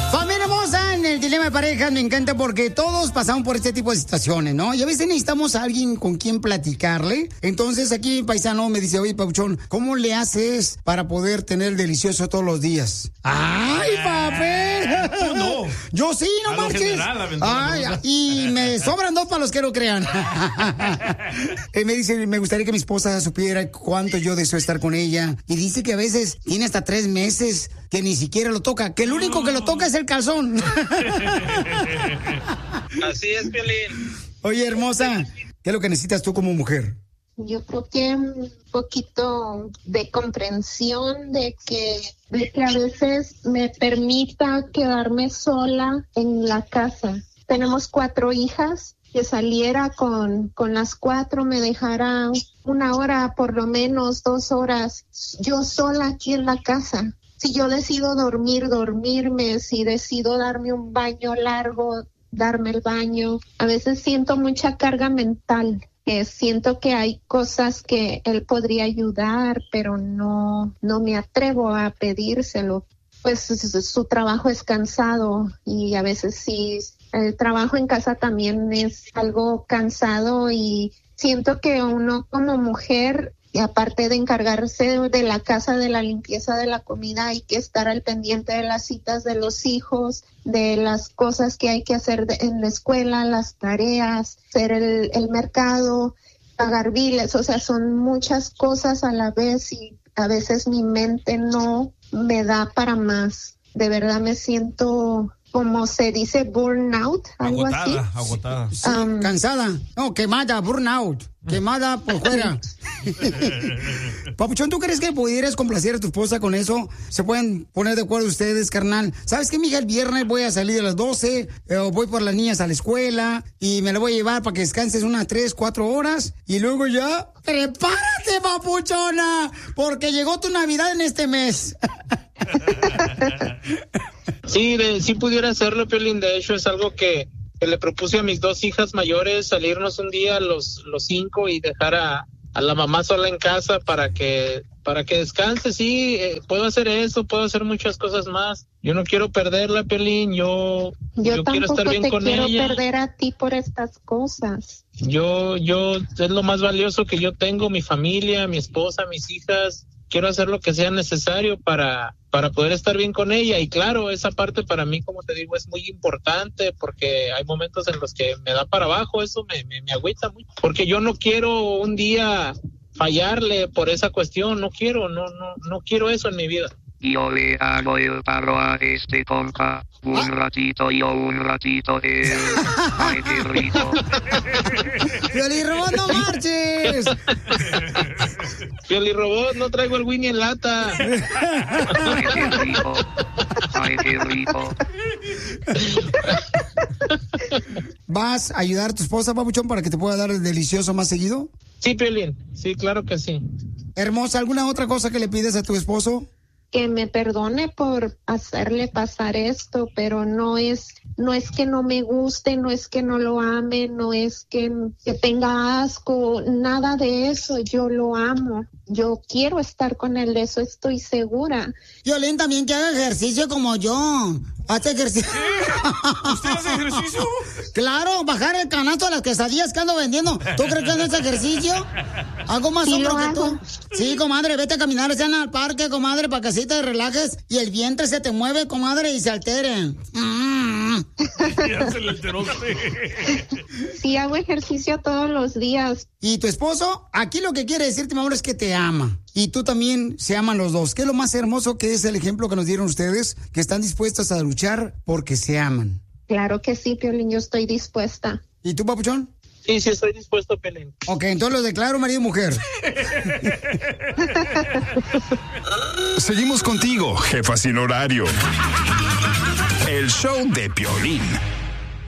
Familia hermosa, en el dilema de parejas me encanta porque todos pasamos por este tipo de situaciones, ¿no? Y a veces necesitamos a alguien con quien platicarle. Entonces aquí mi paisano me dice, oye, Papuchón, ¿cómo le haces para poder tener delicioso todos los días? ¡Ay, papel! Tú no. Yo sí, no marches. Ay, y me sobran dos para los que no crean. Me dice, me gustaría que mi esposa supiera cuánto yo deseo estar con ella. Y dice que a veces tiene hasta 3 meses que ni siquiera lo toca, que el único que lo toca es el calzón. Así es, Piolín. Oye, hermosa, ¿qué es lo que necesitas tú como mujer? Yo creo que un poquito de comprensión de que a veces me permita quedarme sola en la casa. Tenemos 4 hijas, que saliera con las 4, me dejara 1 hora, por lo menos 2 horas, yo sola aquí en la casa. Si yo decido dormirme, si decido darme un baño largo, darme el baño. A veces siento mucha carga mental, que siento que hay cosas que él podría ayudar, pero no me atrevo a pedírselo. Pues su trabajo es cansado y a veces sí, el trabajo en casa también es algo cansado y siento que uno como mujer, y aparte de encargarse de la casa, de la limpieza, de la comida, hay que estar al pendiente de las citas de los hijos, de las cosas que hay que hacer en la escuela, las tareas, hacer el mercado, pagar biles, o sea, son muchas cosas a la vez y a veces mi mente no me da para más. De verdad me siento, como se dice, burnout, algo agotada, así. Agotada. Sí, cansada. No, quemada, burnout. Quemada por fuera. Papuchón, ¿tú crees que pudieras complacer a tu esposa con eso? ¿Se pueden poner de acuerdo ustedes, carnal? ¿Sabes qué, mija? El viernes voy a salir a las 12, voy por las niñas a la escuela y me la voy a llevar para que descanses unas 3, 4 horas y luego ya... ¡Prepárate, papuchona! Porque llegó tu Navidad en este mes. Sí, sí pudiera hacerlo, Piolín. De hecho, es algo que le propuse a mis 2 hijas mayores, salirnos un día los 5 y dejar a la mamá sola en casa para que descanse. Sí, puedo hacer eso, puedo hacer muchas cosas más. Yo no quiero perderla, Piolín. Yo quiero estar bien con ella. Yo tampoco te quiero perder a ti por estas cosas. Yo es lo más valioso que yo tengo, mi familia, mi esposa, mis hijas. Quiero hacer lo que sea necesario para poder estar bien con ella. Y claro, esa parte para mí, como te digo, es muy importante porque hay momentos en los que me da para abajo. Eso me agüita mucho. Porque yo no quiero un día fallarle por esa cuestión. No quiero eso en mi vida. Yo le hago el paro a este compa. Un ratito yo, un ratito él. Ay, qué rico. ¡Piolirrobot, no marches! Piolirrobot, no traigo el Winnie en lata. Ay, qué rico. Ay, qué rico. ¿Vas a ayudar a tu esposa, papuchón, para que te pueda dar el delicioso más seguido? Sí, Piolín. Sí, claro que sí. Hermosa, ¿alguna otra cosa que le pides a tu esposo? Que me perdone por hacerle pasar esto, pero no es que no me guste, no es que no lo ame, no es que tenga asco, nada de eso. Yo lo amo, yo quiero estar con él, de eso estoy segura. Violín, también que haga ejercicio como yo. Hace ejercicio. ¿Usted hace ejercicio? Claro, bajar el canasto de las quesadillas que ando vendiendo. ¿Tú crees que no es ejercicio? Hago más hombro que tú. Sí, comadre, vete a caminar, sean al parque, comadre, para que así te relajes y el vientre se te mueve, comadre, y se altere. Ya se le alteró usted. Sí, hago ejercicio todos los días. ¿Y tu esposo? Aquí lo que quiere decirte, mi amor, es que te ama. Y tú también se aman los dos. ¿Qué es lo más hermoso que es el ejemplo que nos dieron ustedes? Que están dispuestas a luchar porque se aman. Claro que sí, Piolín, yo estoy dispuesta. ¿Y tú, papuchón? Sí, estoy dispuesto, Piolín. Ok, entonces lo declaro marido y mujer. Seguimos contigo, jefa sin horario. El show de Piolín.